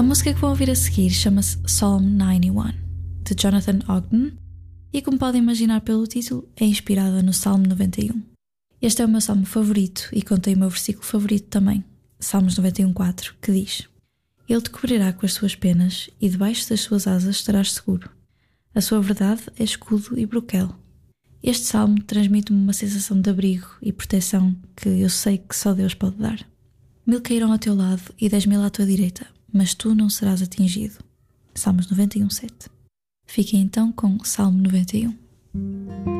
A música que vão ouvir a seguir chama-se Psalm 91, de Jonathan Ogden, e como podem imaginar pelo título, é inspirada no Salmo 91. Este é o meu salmo favorito e contém o meu versículo favorito também, Salmos 91:4, que diz: Ele te cobrirá com as suas penas e debaixo das suas asas estarás seguro. A sua verdade é escudo e broquel. Este salmo transmite-me uma sensação de abrigo e proteção que eu sei que só Deus pode dar. 1000 cairão ao teu lado e 10.000 à tua direita, mas tu não serás atingido. Salmos 91:7. Fiquem então com Salmo 91.